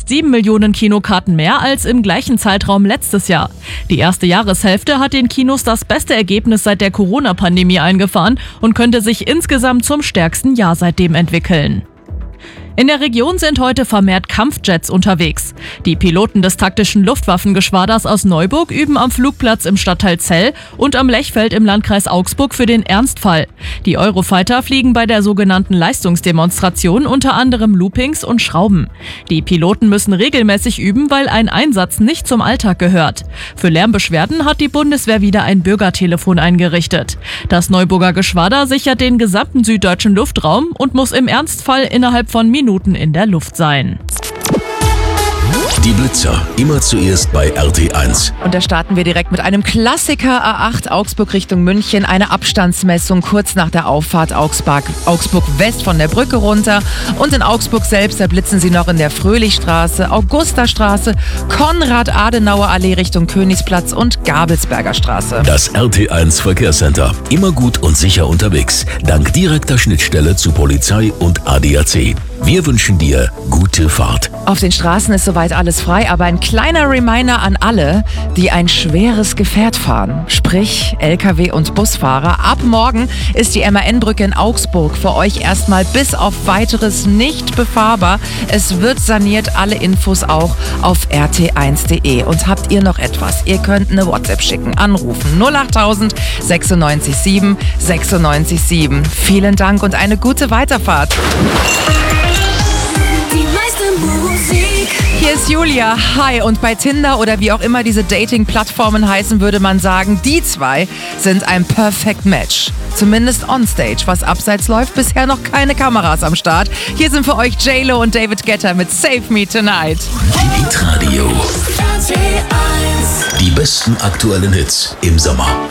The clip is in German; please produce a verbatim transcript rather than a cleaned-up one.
fast sieben Millionen Kinokarten mehr als im gleichen Zeitraum letztes Jahr. Die erste Jahreshälfte hat den Kinos das beste Ergebnis seit der Corona-Pandemie eingefahren und könnte sich insgesamt zum stärksten Jahr seitdem entwickeln. In der Region sind heute vermehrt Kampfjets unterwegs. Die Piloten des taktischen Luftwaffengeschwaders aus Neuburg üben am Flugplatz im Stadtteil Zell und am Lechfeld im Landkreis Augsburg für den Ernstfall. Die Eurofighter fliegen bei der sogenannten Leistungsdemonstration unter anderem Loopings und Schrauben. Die Piloten müssen regelmäßig üben, weil ein Einsatz nicht zum Alltag gehört. Für Lärmbeschwerden hat die Bundeswehr wieder ein Bürgertelefon eingerichtet. Das Neuburger Geschwader sichert den gesamten süddeutschen Luftraum und muss im Ernstfall innerhalb von Minuten in der Luft sein. Die Blitzer, immer zuerst bei R T eins. Und da starten wir direkt mit einem Klassiker A acht Augsburg Richtung München. Eine Abstandsmessung kurz nach der Auffahrt Augsburg, Augsburg West von der Brücke runter. Und in Augsburg selbst, da blitzen sie noch in der Fröhlichstraße, Augustastraße, Konrad-Adenauer-Allee Richtung Königsplatz und Gabelsberger Straße. Das R T eins Verkehrscenter. Immer gut und sicher unterwegs. Dank direkter Schnittstelle zu Polizei und A D A C. Wir wünschen dir gute Fahrt. Auf den Straßen ist soweit alles frei, aber ein kleiner Reminder an alle, die ein schweres Gefährt fahren, sprich L K W und Busfahrer. Ab morgen ist die M A N-Brücke in Augsburg für euch erstmal bis auf Weiteres nicht befahrbar. Es wird saniert, alle Infos auch auf r t eins punkt d e. Und habt ihr noch etwas? Ihr könnt eine WhatsApp schicken, anrufen null acht null null sechsundneunzig sieben sechsundneunzig sieben. Vielen Dank und eine gute Weiterfahrt. Hier ist Julia. Hi. Und bei Tinder oder wie auch immer diese Dating-Plattformen heißen, würde man sagen, die zwei sind ein Perfect Match. Zumindest onstage. Was abseits läuft, bisher noch keine Kameras am Start. Hier sind für euch J-Lo und David Guetta mit Save Me Tonight. Hitradio. Die besten aktuellen Hits im Sommer.